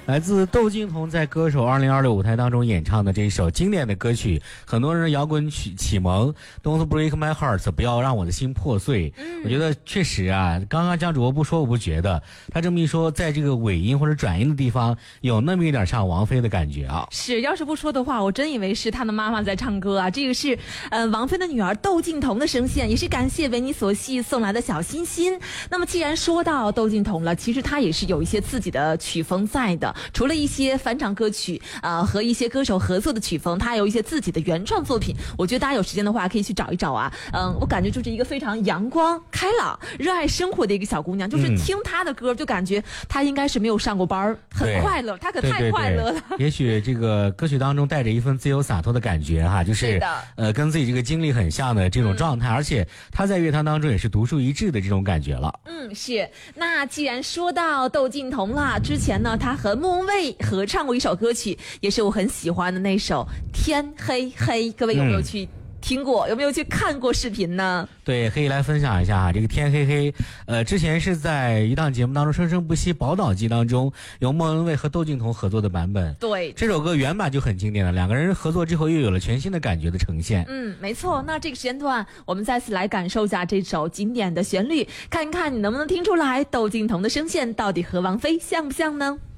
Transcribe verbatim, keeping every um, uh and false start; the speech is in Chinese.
来自窦靖童在歌手二零二六舞台当中演唱的这一首经典的歌曲，很多人摇滚曲启蒙 Don't Break My Heart， 不要让我的心破碎。嗯，我觉得确实啊，刚刚江主播不说我不觉得，他这么一说，在这个尾音或者转音的地方有那么一点像王菲的感觉啊。 是，要是不说的话，我真以为是他的妈妈在唱歌啊。这个是呃王菲的女儿窦靖童的声线，也是感谢为你所系送来的小心心。那么既然说到窦靖童了，其实他也是有一些自己的曲风在的，除了一些翻唱歌曲呃和一些歌手合作的曲风，他还有一些自己的原创作品。我觉得大家有时间的话可以去找一找啊。嗯，我感觉就是一个非常阳光开朗热爱生活的一个小姑娘，就是听她的歌就感觉她应该是没有上过班，很快乐，她可太快乐了。 对对对，也许这个歌曲当中带着一份自由洒脱的感觉哈，就是是呃跟自己这个经历很像的这种状态、嗯、而且她在乐坛当中也是独树一帜的这种感觉了。 嗯，是。那既然说到窦靖童啦，之前呢她和莫文蔚合唱过一首歌曲，也是我很喜欢的那首天黑黑，各位有没有去、嗯听过，有没有去看过视频呢？ 对，可以来分享一下哈。这个天黑黑，呃，之前是在一档节目当中《生生不息宝岛季》当中，由莫文蔚和窦靖童合作的版本。 对， 这首歌原版就很经典了，两个人合作之后又有了全新的感觉的呈现。 嗯，没错。那这个时间段，我们再次来感受一下这首经典的旋律，看一看你能不能听出来窦靖童的声线到底和王菲像不像呢？